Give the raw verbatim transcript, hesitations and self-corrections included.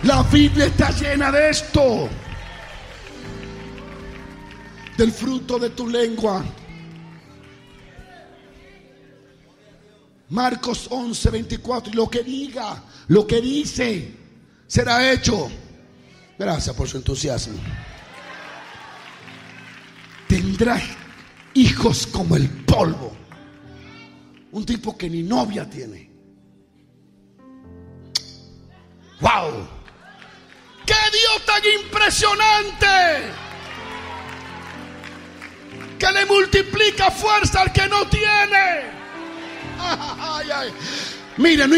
La Biblia está llena de esto. Del fruto de tu lengua. Marcos once, veinticuatro. Y lo que diga, lo que dice, será hecho. Gracias por su entusiasmo. Tendrás hijos como el polvo. Un tipo que ni novia tiene. ¡Wow! ¡Qué Dios tan impresionante! Que le multiplica fuerza al que no tiene. Ay, ay. Mire, no